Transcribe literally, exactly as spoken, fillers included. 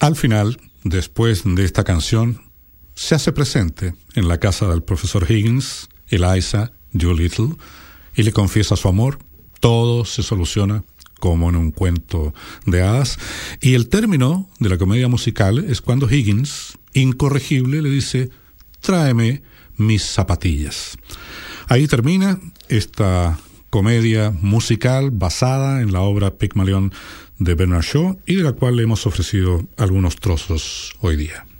Al final, después de esta canción, se hace presente en la casa del profesor Higgins, Eliza Doolittle, y le confiesa su amor. Todo se soluciona como en un cuento de hadas. Y el término de la comedia musical es cuando Higgins, incorregible, le dice: tráeme mis zapatillas. Ahí termina esta comedia musical basada en la obra Pygmalion de Bernard Shaw, y de la cual le hemos ofrecido algunos trozos hoy día.